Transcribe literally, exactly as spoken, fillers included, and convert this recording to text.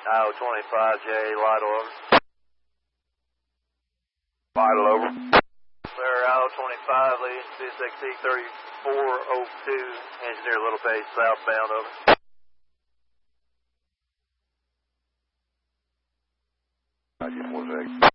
I O twenty-five J, Lytle over. Lytle over. Sir, I O twenty-five leading two six E thirty-four oh two, engineer Little Bay southbound over. I just one second.